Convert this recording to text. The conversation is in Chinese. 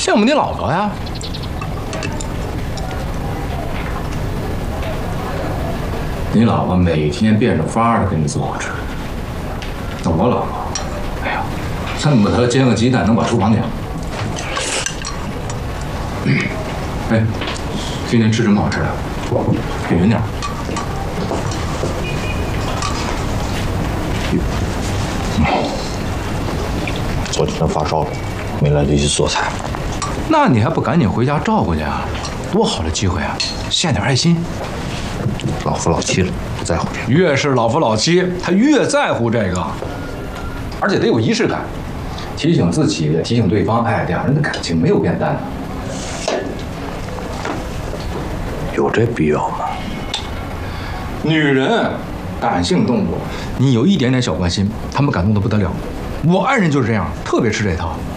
羡慕你老婆呀。你老婆每天变着法儿的给你做好吃的，那我老婆，哎呀，恨不得煎个鸡蛋能把厨房点了。哎，今天吃什么好吃的？给匀点。 昨天发烧了，没来得及做菜。 那你还不赶紧回家照顾去啊？多好的机会啊！献点爱心。 老夫老妻了，不在乎这个。 越是老夫老妻，他越在乎这个，而且得有仪式感，提醒自己，提醒对方，哎，两人的感情没有变淡的。 有这必要吗？ 女人，感性动物，你有一点点小关心，她们感动的不得了。我爱人就是这样，特别吃这套。